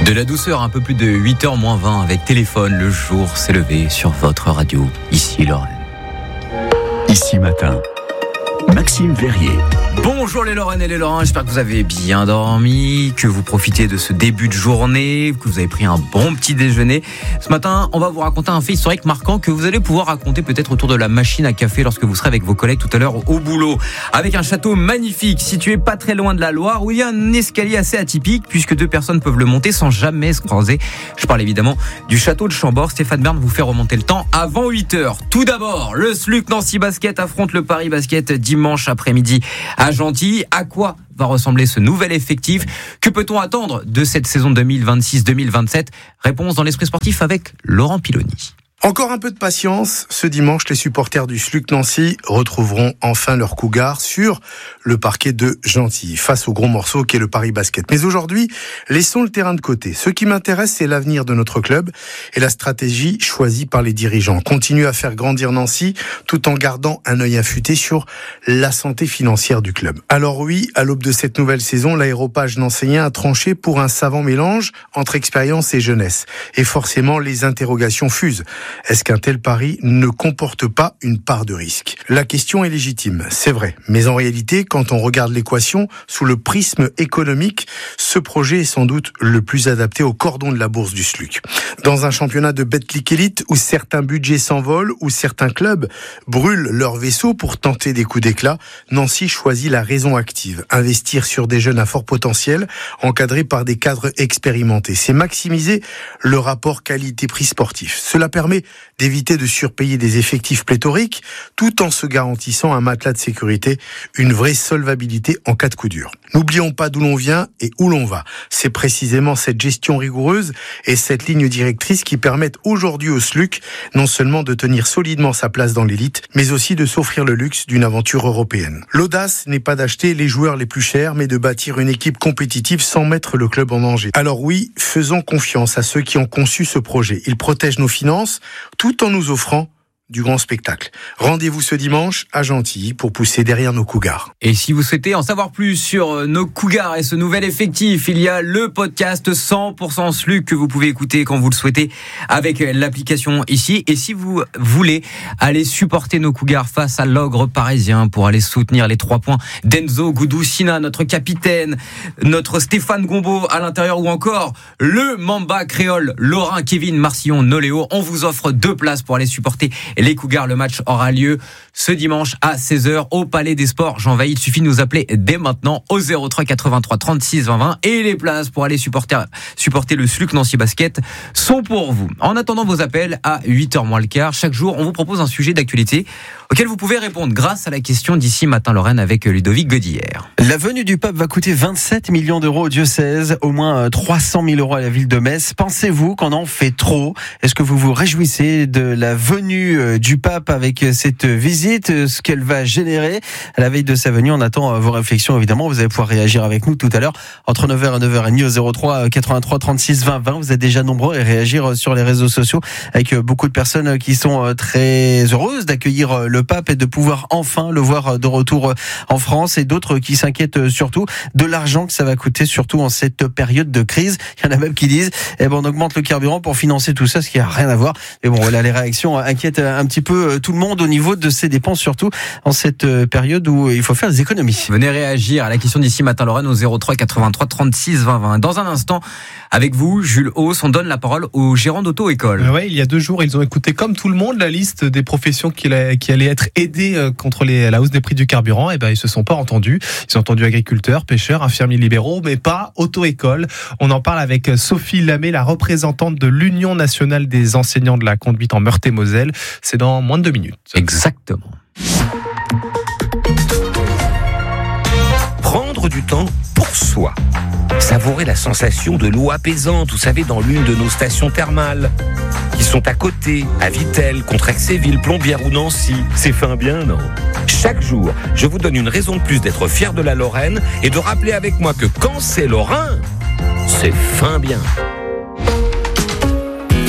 De la douceur, un peu plus de 8h moins 20 avec Téléphone. Le jour s'est levé sur votre radio. Ici Lorraine. Ici Matin, Maxime Verrier. Bonjour les Lorraines et les Lorrains, j'espère que vous avez bien dormi, que vous profitez de ce début de journée, que vous avez pris un bon petit déjeuner. Ce matin, on va vous raconter un fait historique marquant que vous allez pouvoir raconter peut-être autour de la machine à café lorsque vous serez avec vos collègues tout à l'heure au boulot. Avec un château magnifique situé pas très loin de la Loire où il y a un escalier assez atypique puisque deux personnes peuvent le monter sans jamais se croiser. Je parle évidemment du château de Chambord. Stéphane Bern vous fait remonter le temps avant 8h. Tout d'abord, le SLUC Nancy Basket affronte le Paris Basket dimanche après-midi à Gentilly. À quoi va ressembler ce nouvel effectif? Que peut-on attendre de cette saison 2026-2027? Réponse dans l'esprit sportif avec Laurent Piloni. Encore un peu de patience. Ce dimanche, les supporters du SLUC Nancy retrouveront enfin leur cougar sur le parquet de Gentilly, face au gros morceau qu'est le Paris Basket. Mais aujourd'hui, laissons le terrain de côté. Ce qui m'intéresse, c'est l'avenir de notre club et la stratégie choisie par les dirigeants. Continuer à faire grandir Nancy tout en gardant un œil affûté sur la santé financière du club. Alors oui, à l'aube de cette nouvelle saison, l'aéropage nancéen a tranché pour un savant mélange entre expérience et jeunesse. Et forcément, les interrogations fusent. Est-ce qu'un tel pari ne comporte pas une part de risque? La question est légitime, c'est vrai. Mais en réalité, quand on regarde l'équation sous le prisme économique, ce projet est sans doute le plus adapté au cordon de la bourse du SLUC. Dans un championnat de Betclic Elite où certains budgets s'envolent, où certains clubs brûlent leur vaisseau pour tenter des coups d'éclat, Nancy choisit la raison active. Investir sur des jeunes à fort potentiel, encadrés par des cadres expérimentés. C'est maximiser le rapport qualité-prix sportif. Cela permet d'éviter de surpayer des effectifs pléthoriques tout en se garantissant un matelas de sécurité, une vraie solvabilité en cas de coup dur. N'oublions pas d'où l'on vient et où l'on va. C'est précisément cette gestion rigoureuse et cette ligne directrice qui permettent aujourd'hui au SLUC non seulement de tenir solidement sa place dans l'élite, mais aussi de s'offrir le luxe d'une aventure européenne. L'audace n'est pas d'acheter les joueurs les plus chers, mais de bâtir une équipe compétitive sans mettre le club en danger. Alors oui, faisons confiance à ceux qui ont conçu ce projet. Ils protègent nos finances, tout en nous offrant du grand spectacle. Rendez-vous ce dimanche à Gentilly pour pousser derrière nos cougars. Et si vous souhaitez en savoir plus sur nos cougars et ce nouvel effectif, il y a le podcast 100% SLUC que vous pouvez écouter quand vous le souhaitez avec l'application ici. Et si vous voulez aller supporter nos cougars face à l'ogre parisien pour aller soutenir les 3 points d'Enzo Gudusina, notre capitaine, notre Stéphane Gombaud à l'intérieur ou encore le Mamba créole Lorrain Kevin Marcillon Noléo, on vous offre 2 places pour aller supporter les Cougars. Le match aura lieu ce dimanche à 16h au Palais des Sports. Jean Vailly, il suffit de nous appeler dès maintenant au 03 83 36 20 20 et les places pour aller supporter le SLUC Nancy Basket sont pour vous. En attendant vos appels à 8h moins le quart, chaque jour, on vous propose un sujet d'actualité auquel vous pouvez répondre grâce à la question d'Ici Matin Lorraine avec Ludovic Godillère. La venue du pape va coûter 27 millions d'euros au diocèse, au moins 300 000 euros à la ville de Metz. Pensez-vous qu'on en fait trop? Est-ce que vous vous réjouissez de la venue du pape avec cette visite, ce qu'elle va générer à la veille de sa venue? On attend vos réflexions évidemment, vous allez pouvoir réagir avec nous tout à l'heure entre 9h et 9h30 au 03 83 36 20 20. Vous êtes déjà nombreux à réagir sur les réseaux sociaux avec beaucoup de personnes qui sont très heureuses d'accueillir le pape et de pouvoir enfin le voir de retour en France, et d'autres qui s'inquiètent surtout de l'argent que ça va coûter, surtout en cette période de crise. Il y en a même qui disent on augmente le carburant pour financer tout ça, ce qui n'a rien à voir. Mais bon, là les réactions inquiètent un petit peu tout le monde au niveau de ces dépenses, surtout en cette période où il faut faire des économies. Venez réagir à la question d'Ici Matin Lorraine au 03 83 36 20 20. Dans un instant, avec vous, Jules Hauss, on donne la parole aux gérants d'auto-école. Ouais, il y a 2 jours, ils ont écouté comme tout le monde la liste des professions qui allaient être aidées contre la hausse des prix du carburant. Et ils se sont pas entendus. Ils ont entendu agriculteurs, pêcheurs, infirmiers libéraux, mais pas auto-école. On en parle avec Sophie Lamé, la représentante de l'Union nationale des enseignants de la conduite en Meurthe-et-Moselle. C'est dans moins de 2 minutes. Exactement. Prendre du temps pour soi. Savourer la sensation de l'eau apaisante, vous savez, dans l'une de nos stations thermales, qui sont à côté, à Vittel, Contrexéville, Plombières ou Nancy. C'est fin bien, non? Chaque jour, je vous donne une raison de plus d'être fier de la Lorraine et de rappeler avec moi que quand c'est lorrain, c'est fin bien.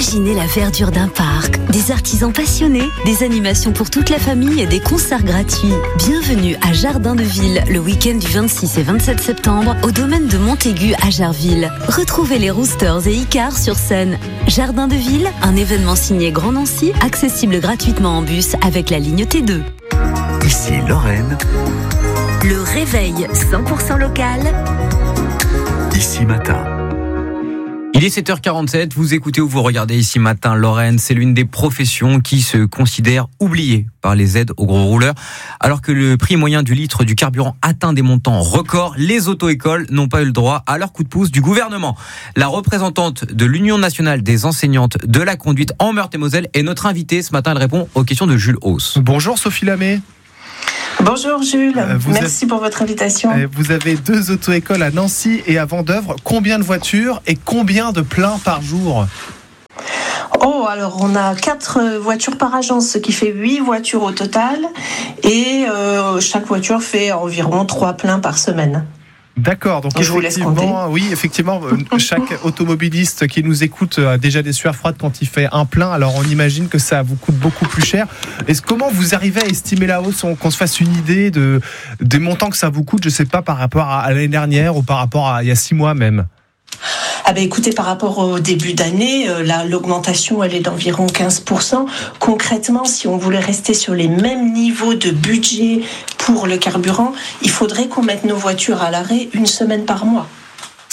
Imaginez la verdure d'un parc, des artisans passionnés, des animations pour toute la famille et des concerts gratuits. Bienvenue à Jardin de Ville, le week-end du 26 et 27 septembre, au domaine de Montaigu à Jarville. Retrouvez les Roosters et Icars sur scène. Jardin de Ville, un événement signé Grand Nancy, accessible gratuitement en bus avec la ligne T2. Ici Lorraine. Le réveil 100% local. Ici Matin. Il est 7h47, vous écoutez ou vous regardez Ici Matin Lorraine. C'est l'une des professions qui se considère oubliée par les aides aux gros rouleurs. Alors que le prix moyen du litre du carburant atteint des montants records, les auto-écoles n'ont pas eu le droit à leur coup de pouce du gouvernement. La représentante de l'Union nationale des enseignantes de la conduite en Meurthe-et-Moselle est notre invitée. Ce matin, elle répond aux questions de Jules Hauss. Bonjour Sophie Lamé. Bonjour Jules, merci pour votre invitation. Vous avez 2 auto-écoles à Nancy et à Vendeuvre. Combien de voitures et combien de pleins par jour ? Alors on a 4 voitures par agence, ce qui fait 8 voitures au total. Et chaque voiture fait environ 3 pleins par semaine. D'accord, donc je vous laisse compter. Effectivement, chaque automobiliste qui nous écoute a déjà des sueurs froides quand il fait un plein, alors on imagine que ça vous coûte beaucoup plus cher. Comment vous arrivez à estimer la hausse, qu'on se fasse une idée des montants que ça vous coûte, je sais pas, par rapport à l'année dernière ou par rapport à il y a 6 mois même ? Écoutez, par rapport au début d'année, l'augmentation elle est d'environ 15%. Concrètement, si on voulait rester sur les mêmes niveaux de budget pour le carburant, il faudrait qu'on mette nos voitures à l'arrêt 1 semaine par mois. C'est-à-dire ?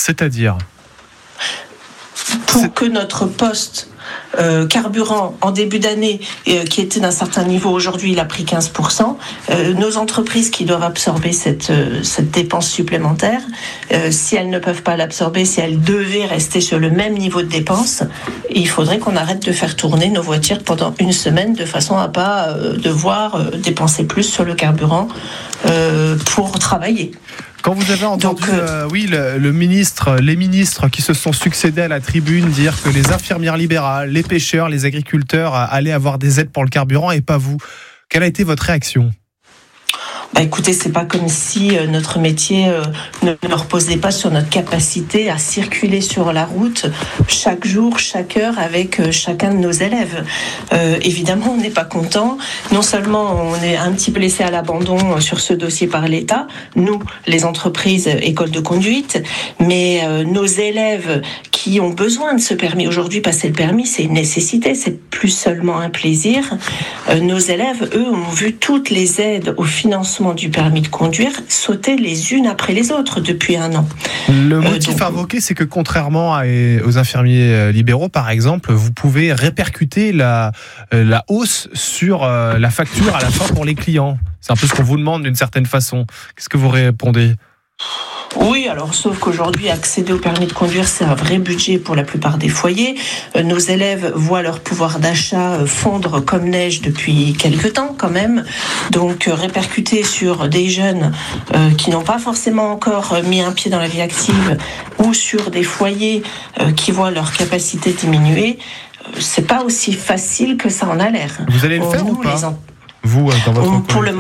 Pour que notre poste carburant en début d'année, qui était d'un certain niveau, aujourd'hui il a pris 15%, nos entreprises qui doivent absorber cette dépense supplémentaire, si elles ne peuvent pas l'absorber, si elles devaient rester sur le même niveau de dépense, il faudrait qu'on arrête de faire tourner nos voitures pendant 1 semaine de façon à pas devoir dépenser plus sur le carburant pour travailler. Quand vous avez entendu les ministres qui se sont succédés à la tribune dire que les infirmières libérales, les pêcheurs, les agriculteurs allaient avoir des aides pour le carburant et pas vous, quelle a été votre réaction ? Écoutez, c'est pas comme si notre métier ne reposait pas sur notre capacité à circuler sur la route chaque jour, chaque heure avec chacun de nos élèves. Évidemment, on n'est pas content. Non seulement on est un petit peu laissé à l'abandon sur ce dossier par l'État, nous, les entreprises, écoles de conduite, mais nos élèves qui ont besoin de ce permis. Aujourd'hui, passer le permis, c'est une nécessité, c'est plus seulement un plaisir. Nos élèves, eux, ont vu toutes les aides au financement du permis de conduire sauter les unes après les autres depuis 1 an. Le motif invoqué, c'est que contrairement aux infirmiers libéraux, par exemple, vous pouvez répercuter la hausse sur la facture à la fin pour les clients. C'est un peu ce qu'on vous demande d'une certaine façon. Qu'est-ce que vous répondez ? Oui, alors sauf qu'aujourd'hui, accéder au permis de conduire, c'est un vrai budget pour la plupart des foyers. Nos élèves voient leur pouvoir d'achat fondre comme neige depuis quelque temps quand même. Donc répercuter sur des jeunes qui n'ont pas forcément encore mis un pied dans la vie active ou sur des foyers qui voient leur capacité diminuer, c'est pas aussi facile que ça en a l'air. Vous allez le faire ou pas Vous, dans votre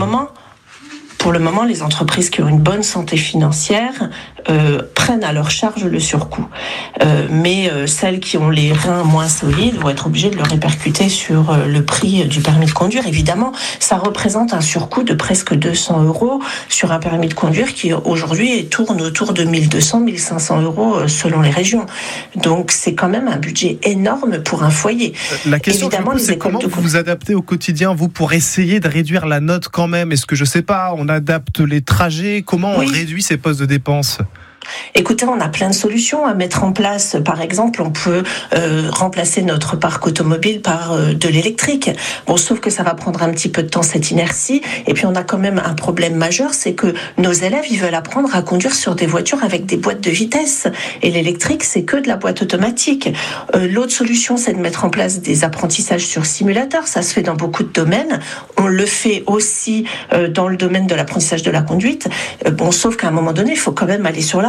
Pour le moment, les entreprises qui ont une bonne santé financière prennent à leur charge le surcoût. Mais celles qui ont les reins moins solides vont être obligées de le répercuter sur le prix du permis de conduire. Évidemment, ça représente un surcoût de presque 200 € sur un permis de conduire qui aujourd'hui tourne autour de 1200, 1500 € selon les régions. Donc c'est quand même un budget énorme pour un foyer. La question que je pose, c'est comment vous vous adaptez au quotidien, vous, pour essayer de réduire la note quand même. Est-ce que, je sais pas, on adapte les trajets? Comment on réduit ces postes de dépenses? Écoutez, on a plein de solutions à mettre en place. Par exemple, on peut remplacer notre parc automobile par de l'électrique. Bon, sauf que ça va prendre un petit peu de temps, cette inertie. Et puis, on a quand même un problème majeur, c'est que nos élèves, ils veulent apprendre à conduire sur des voitures avec des boîtes de vitesse. Et l'électrique, c'est que de la boîte automatique. L'autre solution, c'est de mettre en place des apprentissages sur simulateur. Ça se fait dans beaucoup de domaines. On le fait aussi dans le domaine de l'apprentissage de la conduite. Bon, sauf qu'à un moment donné, il faut quand même aller sur la route.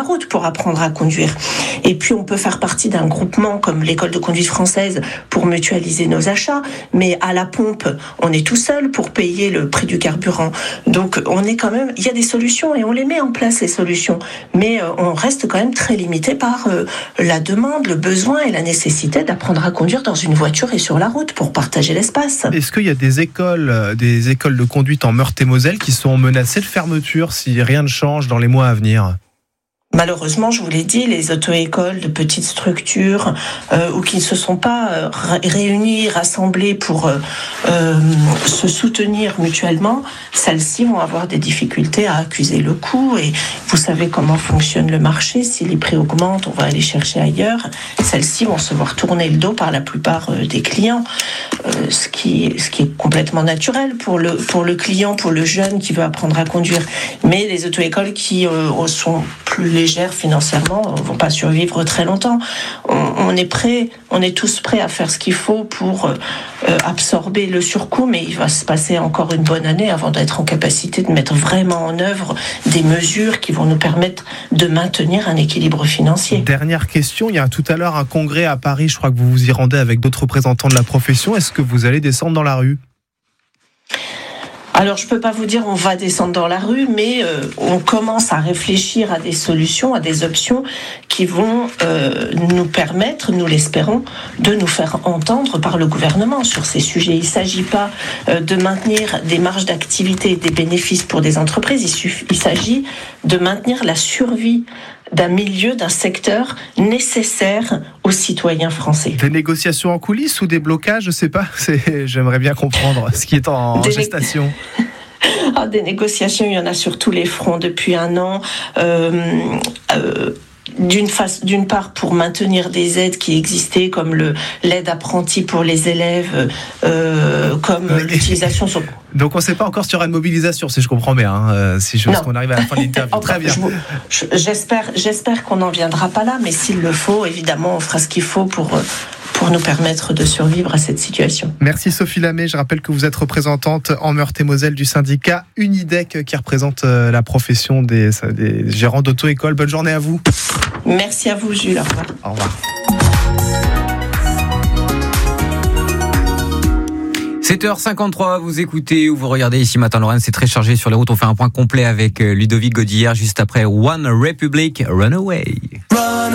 route pour apprendre à conduire. Et puis on peut faire partie d'un groupement comme l'école de conduite française pour mutualiser nos achats, mais à la pompe, on est tout seul pour payer le prix du carburant. Donc il y a des solutions et on les met en place, les solutions, mais on reste quand même très limité par la demande, le besoin et la nécessité d'apprendre à conduire dans une voiture et sur la route pour partager l'espace. Est-ce qu'il y a des écoles de conduite en Meurthe-et-Moselle qui sont menacées de fermeture si rien ne change dans les mois à venir ? Malheureusement, je vous l'ai dit, les auto-écoles de petites structures ou qui ne se sont pas réunies, rassemblées pour se soutenir mutuellement, celles-ci vont avoir des difficultés à accuser le coup. Et vous savez comment fonctionne le marché. Si les prix augmentent, on va aller chercher ailleurs. Celles-ci vont se voir tourner le dos par la plupart des clients, ce qui est complètement naturel pour le client, pour le jeune qui veut apprendre à conduire. Mais les auto-écoles qui sont plus légères financièrement ne vont pas survivre très longtemps. On est tous prêts à faire ce qu'il faut pour absorber le surcoût, mais il va se passer encore une bonne année avant d'être en capacité de mettre vraiment en œuvre des mesures qui vont nous permettre de maintenir un équilibre financier. Dernière question, il y a tout à l'heure un congrès à Paris, je crois que vous vous y rendez avec d'autres représentants de la profession. Est-ce que vous allez descendre dans la rue ? Alors, je peux pas vous dire on va descendre dans la rue, mais on commence à réfléchir à des solutions, à des options qui vont nous permettre, nous l'espérons, de nous faire entendre par le gouvernement sur ces sujets. Il ne s'agit pas de maintenir des marges d'activité et des bénéfices pour des entreprises, il s'agit de maintenir la survie d'un milieu, d'un secteur nécessaire aux citoyens français. Des négociations en coulisses ou des blocages, je sais pas. J'aimerais bien comprendre ce qui est en gestation. Des négociations, il y en a sur tous les fronts depuis un an. D'une part pour maintenir des aides qui existaient comme l'aide apprenti pour les élèves, comme l'utilisation sur... Donc on ne sait pas encore sur une mobilisation, si je comprends bien, si on arrive à la fin de l'interview. Très bien. J'espère qu'on n'en viendra pas là, mais s'il le faut, évidemment, on fera ce qu'il faut pour nous permettre de survivre à cette situation. Merci Sophie Lamé. Je rappelle que vous êtes représentante en Meurthe-et-Moselle du syndicat Unidec qui représente la profession des gérants d'auto-école. Bonne journée à vous. Merci à vous Jules. Au revoir. Au revoir. 7h53, vous écoutez ou vous regardez Ici Matin Lorraine, c'est très chargé sur les routes. On fait un point complet avec Ludovic Godillard juste après One Republic, Runaway.